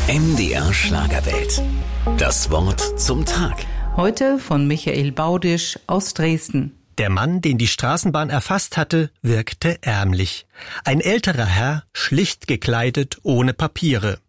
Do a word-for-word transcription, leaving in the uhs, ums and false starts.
M D R Schlagerwelt. Das Wort zum Tag. Heute von Michael Baudisch aus Dresden. Der Mann, den die Straßenbahn erfasst hatte, wirkte ärmlich. Ein älterer Herr, schlicht gekleidet, ohne Papiere.